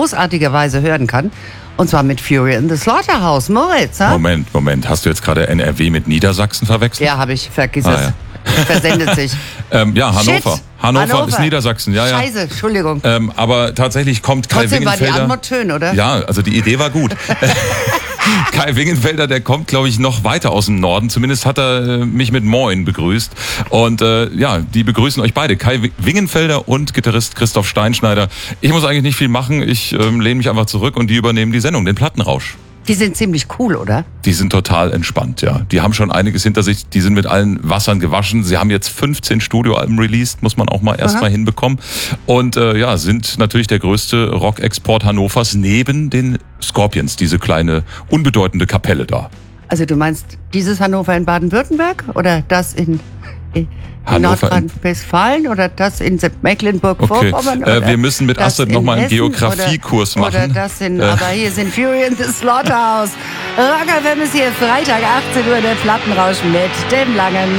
großartigerweise hören kann. Und zwar mit Fury in the Slaughterhouse. Moritz, ha? Moment. Hast du jetzt gerade NRW mit Niedersachsen verwechselt? Ja, habe ich. Vergiss es. Ja. Versendet sich. Hannover. Shit. Hannover ist Niedersachsen, ja. Scheiße, Entschuldigung. Aber tatsächlich kommt Kai Trotzdem war die Wingenfelder. Antwort schön, oder? Ja, also die Idee war gut. Kai Wingenfelder, der kommt, glaube ich, noch weiter aus dem Norden. Zumindest hat er mich mit Moin begrüßt. Und die begrüßen euch beide. Kai Wingenfelder und Gitarrist Christoph Steinschneider. Ich muss eigentlich nicht viel machen. Ich lehne mich einfach zurück und die übernehmen die Sendung, den Plattenrausch. Die sind ziemlich cool, oder? Die sind total entspannt, ja. Die haben schon einiges hinter sich. Die sind mit allen Wassern gewaschen. Sie haben jetzt 15 Studioalben released, muss man auch mal erstmal hinbekommen. Und sind natürlich der größte Rock-Export Hannovers neben den Scorpions, diese kleine, unbedeutende Kapelle da. Also du meinst dieses Hannover in Baden-Württemberg oder das in Nordrhein-Westfalen oder das in Mecklenburg-Vorpommern? Okay. Wir müssen mit Astrid nochmal einen Geografiekurs machen. Oder das aber hier sind Fury in the Slaughterhouse. Rock FM ist hier Freitag 18 Uhr, der Plattenrausch mit dem Langen.